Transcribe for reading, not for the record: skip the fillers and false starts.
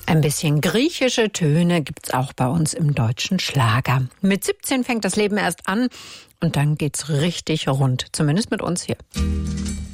Ein bisschen griechische Töne gibt's auch bei uns im deutschen Schlager. Mit 17 fängt das Leben erst an und dann geht's richtig rund, zumindest mit uns hier.